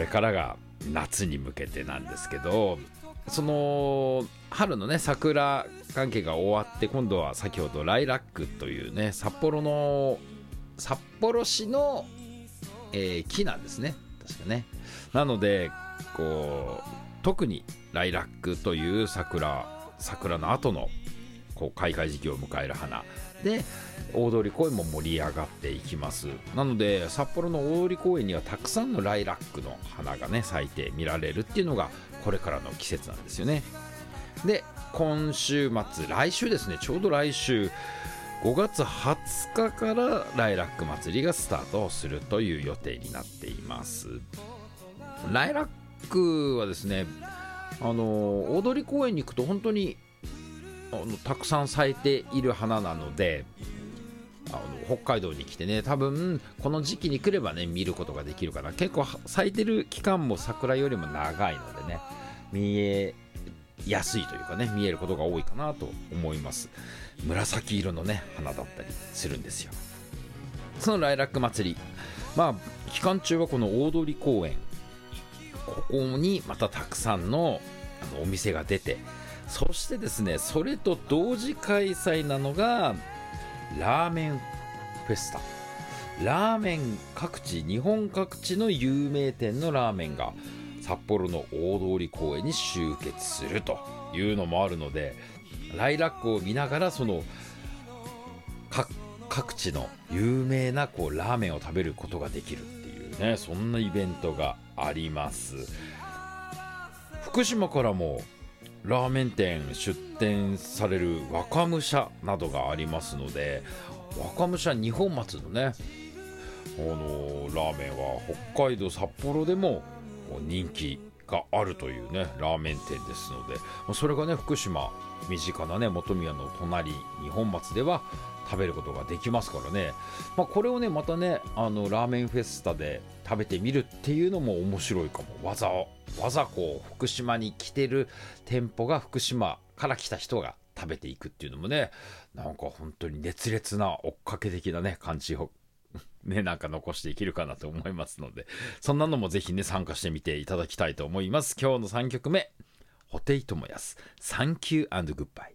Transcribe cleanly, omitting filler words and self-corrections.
れからが夏に向けてなんですけど、その春のね桜関係が終わって、今度は先ほどライラックというね札幌市の、木なんですね、確かね。なのでこう特にライラックという桜の後のこう開花時期を迎える花で、大通公園も盛り上がっていきます。なので札幌の大通公園にはたくさんのライラックの花がね咲いて見られるっていうのがこれからの季節なんですよね。で今週末、来週ですね、ちょうど来週5月20日からライラック祭りがスタートするという予定になっています。ライラックはですね、大通公園に行くと本当にたくさん咲いている花なので、北海道に来てね、多分この時期に来ればね見ることができるかな。結構咲いてる期間も桜よりも長いのでね、見えやすいというかね、見えることが多いかなと思います。紫色のね花だったりするんですよ。そのライラック祭り、期間中はこの大通公園、ここにまたたくさんのお店が出て、そしてですね、それと同時開催なのがラーメンフェスタ。ラーメン各地、日本各地の有名店のラーメンが札幌の大通公園に集結するというのもあるので、ライラックを見ながらその各地の有名なこうラーメンを食べることができるっていうね、そんなイベントがあります。福島からもラーメン店出店される若武者などがありますので、若武者二本松のねラーメンは北海道札幌でも人気があるというねラーメン店ですので、それがね福島身近なね本宮の隣二本松では食べることができますからね、これをねまたねラーメンフェスタで食べてみるっていうのも面白いかも。わざこう福島に来てる店舗が福島から来た人が食べていくっていうのもね、なんか本当に熱烈な追っかけ的なね感じをね、なんか残していけるかなと思いますので、そんなのもぜひね参加してみていただきたいと思います。今日の3曲目、布袋寅泰、サンキュー&グッバイ。